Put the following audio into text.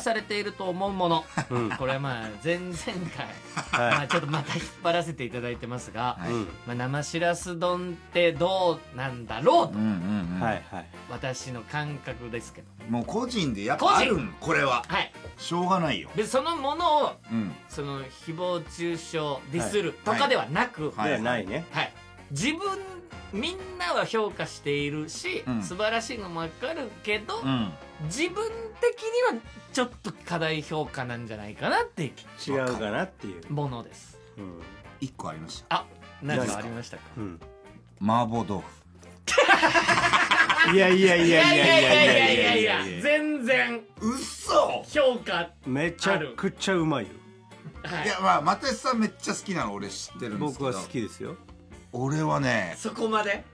されていると思うもの、これはまあ前々回、まあちょっとまた引っ張らせていただいてますが、まあ、生しらす丼ってどうなんだろうと、私の感覚ですけど、 もう個人でやっぱあるん、これは、しょうがないよ。 でそのものを、その誹謗中傷ディスるとかではなく、 ないね、 自分みんなは評価しているし、素晴らしいのも分かるけど、自分的にはちょっと過大評価なんじゃないかなって違うかなっていうものです。 1個ありました。 あ、何かありましたか？ 麻婆豆腐。 いやいやいやいやいやいや全然嘘。 評価めちゃくちゃうまいよ。 いや、まあ又吉さんめっちゃ好きなの俺知ってるんですけど、 僕は好きですよ。 俺はね、 そこまで